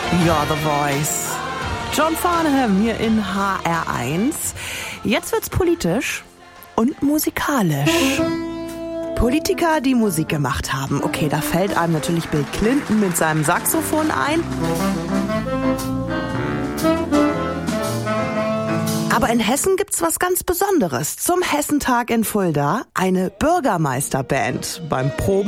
You're the Voice. John Farnham hier in HR1. Jetzt wird's politisch und musikalisch. Politiker, die Musik gemacht haben. Okay, da fällt einem natürlich Bill Clinton mit seinem Saxophon ein. Aber in Hessen gibt's was ganz Besonderes. Zum Hessentag in Fulda eine Bürgermeisterband. Beim Proben